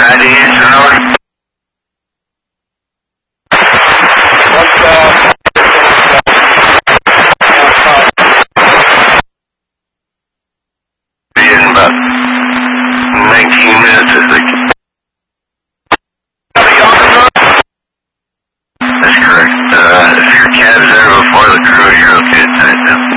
About 19 minutes, I think. That's correct. If your cab's there before the crew, you're okay.